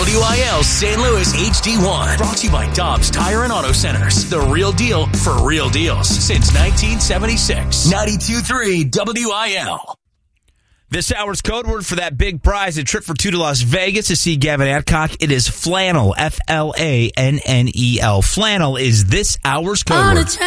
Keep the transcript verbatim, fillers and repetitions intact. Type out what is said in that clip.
W I L Saint Louis H D one. Brought to you by Dobbs Tire and Auto Centers. The real deal for real deals since nineteen seventy-six. ninety-two point three W I L. This hour's code word for that big prize, a trip for two to Las Vegas to see Gavin Adcock. It is flannel, F L A N N E L. Flannel is this hour's code word.